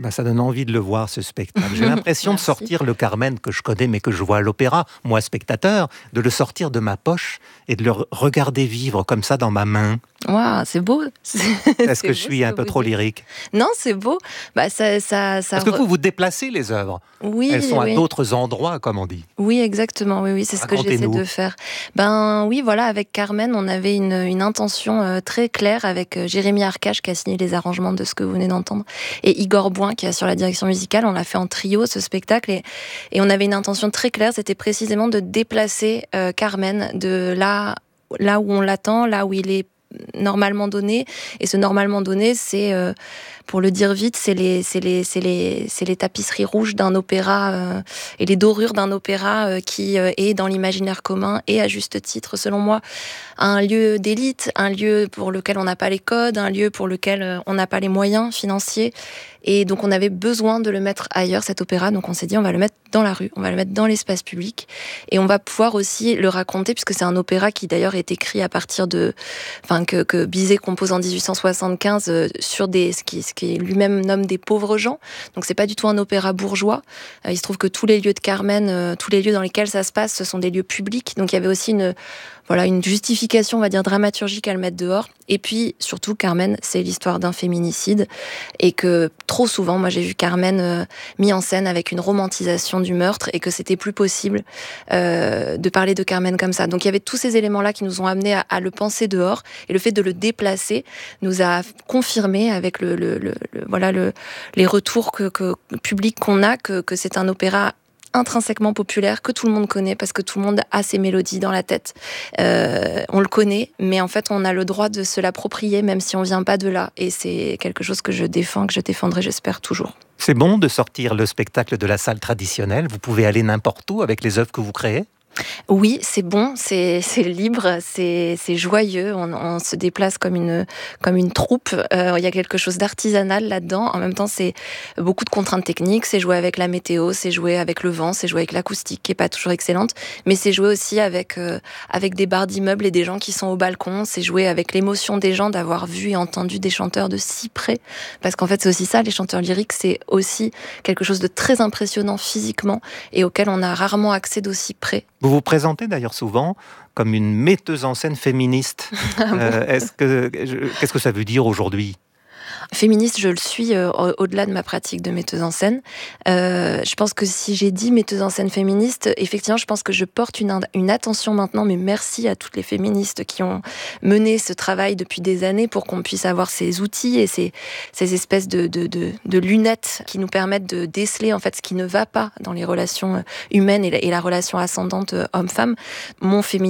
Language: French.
Bah, ça donne envie de le voir, ce spectacle. J'ai l'impression de sortir le Carmen que je connais, mais que je vois à l'opéra, moi spectateur, de le sortir de ma poche et de le regarder vivre comme ça dans ma main. Waouh, c'est beau. Est-ce que je suis un peu trop lyrique? Non, c'est beau. Bah, Parce que vous déplacez les œuvres. Oui, elles sont à oui. d'autres endroits, comme on dit. Oui, exactement. Oui, c'est ce que j'essaie de faire. Ben oui, voilà, avec Carmen, on avait une intention très claire avec Jérémy Arcache qui a signé les arrangements de ce que vous venez d'entendre et Igor Boin qui est sur la direction musicale. On l'a fait en trio, ce spectacle, et on avait une intention très claire. C'était précisément de déplacer Carmen de là où on l'attend, là où il est normalement donné. Et ce normalement donné, c'est pour le dire vite, c'est les tapisseries rouges d'un opéra et les dorures d'un opéra qui est dans l'imaginaire commun et à juste titre, selon moi, un lieu d'élite, un lieu pour lequel on n'a pas les codes, un lieu pour lequel on n'a pas les moyens financiers. Et donc on avait besoin de le mettre ailleurs, cet opéra. Donc on s'est dit, on va le mettre dans la rue, on va le mettre dans l'espace public. Et on va pouvoir aussi le raconter, puisque c'est un opéra qui d'ailleurs est écrit à partir de... Enfin, que Bizet compose en 1875 sur ce qui lui-même nomme des pauvres gens. Donc c'est pas du tout un opéra bourgeois. Il se trouve que tous les lieux de Carmen, tous les lieux dans lesquels ça se passe, ce sont des lieux publics. Donc il y avait aussi une justification, on va dire, dramaturgique à le mettre dehors. Et puis, surtout, Carmen, c'est l'histoire d'un féminicide. Et que, trop souvent, moi, j'ai vu Carmen mis en scène avec une romantisation du meurtre et que c'était plus possible de parler de Carmen comme ça. Donc, il y avait tous ces éléments-là qui nous ont amenés à le penser dehors. Et le fait de le déplacer nous a confirmé avec les retours publics qu'on a que c'est un opéra intrinsèquement populaire, que tout le monde connaît parce que tout le monde a ses mélodies dans la tête. On le connaît, mais en fait, on a le droit de se l'approprier même si on vient pas de là. Et c'est quelque chose que je défends, que je défendrai, j'espère, toujours. C'est bon de sortir le spectacle de la salle traditionnelle. Vous pouvez aller n'importe où avec les œuvres que vous créez? Oui, c'est bon, c'est libre, c'est joyeux. On se déplace comme une troupe. Il y a quelque chose d'artisanal là-dedans. En même temps, c'est beaucoup de contraintes techniques. C'est jouer avec la météo, c'est jouer avec le vent, c'est jouer avec l'acoustique qui est pas toujours excellente. Mais c'est jouer aussi avec des barres d'immeubles et des gens qui sont au balcon. C'est jouer avec l'émotion des gens d'avoir vu et entendu des chanteurs de si près. Parce qu'en fait, c'est aussi ça, les chanteurs lyriques, c'est aussi quelque chose de très impressionnant physiquement et auquel on a rarement accès d'aussi près. Vous vous présentez d'ailleurs souvent comme une metteuse en scène féministe. Qu'est-ce que ça veut dire aujourd'hui ? Féministe, je le suis au-delà de ma pratique de metteuse en scène. Je pense que si j'ai dit metteuse en scène féministe, effectivement, je pense que je porte une attention maintenant, mais merci à toutes les féministes qui ont mené ce travail depuis des années pour qu'on puisse avoir ces outils et ces espèces de lunettes qui nous permettent de déceler en fait ce qui ne va pas dans les relations humaines et la relation ascendante homme-femme. Mon féminisme